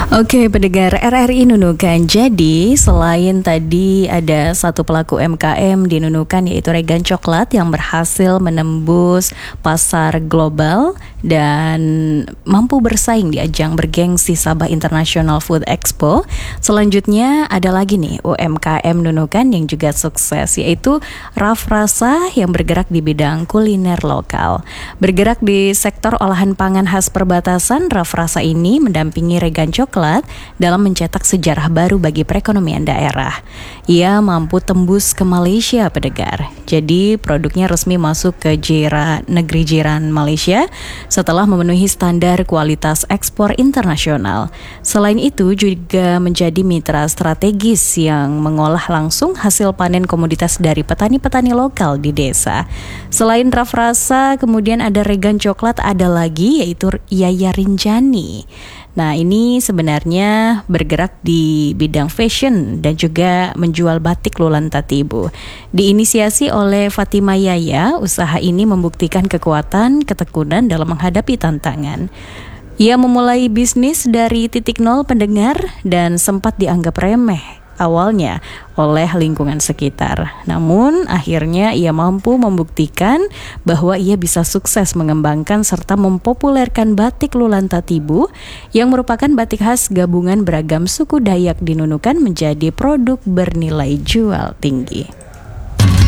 Oke, pendengar RRI Nunukan. Jadi, selain tadi ada satu pelaku UMKM di Nunukan yaitu Regan Coklat yang berhasil menembus pasar global dan mampu bersaing di ajang bergengsi Sabah International Food Expo. Selanjutnya ada lagi nih UMKM Nunukan yang juga sukses, yaitu Rafrasa yang bergerak di bidang kuliner lokal. Bergerak di sektor olahan pangan khas perbatasan, Rafrasa ini mendampingi Regan Coklat dalam mencetak sejarah baru bagi perekonomian daerah. Ia mampu tembus ke Malaysia, pendengar. Jadi produknya resmi masuk ke negeri jiran Malaysia setelah memenuhi standar kualitas ekspor internasional. Selain itu juga menjadi mitra strategis yang mengolah langsung hasil panen komoditas dari petani-petani lokal di desa. Selain Rafrasa, kemudian ada Regan Coklat, ada lagi yaitu Yaya Rinjani. Nah, ini sebenarnya bergerak di bidang fashion dan juga menjual batik Lulan Tatibu. Diinisiasi oleh Fatima Yaya, usaha ini membuktikan kekuatan, ketekunan dalam menghadapi tantangan. Ia memulai bisnis dari titik nol, pendengar, dan sempat dianggap remeh awalnya oleh lingkungan sekitar. Namun akhirnya ia mampu membuktikan bahwa ia bisa sukses mengembangkan serta mempopulerkan batik Lulan Tatibu yang merupakan batik khas gabungan beragam suku Dayak di Nunukan menjadi produk bernilai jual tinggi.